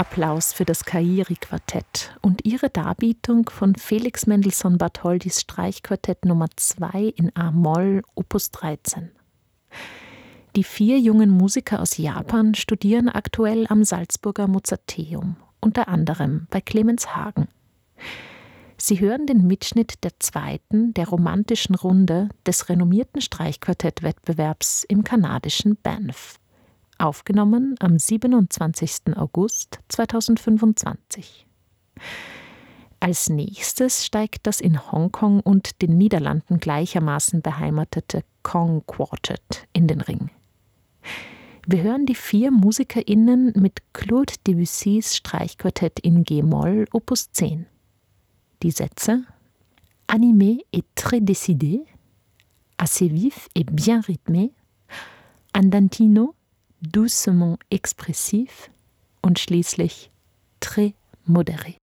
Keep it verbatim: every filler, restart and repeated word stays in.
Applaus für das Cairi-Quartett und ihre Darbietung von Felix Mendelssohn Bartholdys Streichquartett Nummer zwei in a-Moll, Opus dreizehn. Die vier jungen Musiker aus Japan studieren aktuell am Salzburger Mozarteum, unter anderem bei Clemens Hagen. Sie hören den Mitschnitt der zweiten, der romantischen Runde des renommierten Streichquartettwettbewerbs im kanadischen Banff. Aufgenommen am siebenundzwanzigsten August zweitausendfünfundzwanzig. Als nächstes steigt das in Hongkong und den Niederlanden gleichermaßen beheimatete Kong Quartet in den Ring. Wir hören die vier MusikerInnen mit Claude Debussys Streichquartett in G-Moll, Opus zehn. Die Sätze: animé et très décidé, assez vif et bien rythmé, andantino, doucement expressif und schließlich très modéré.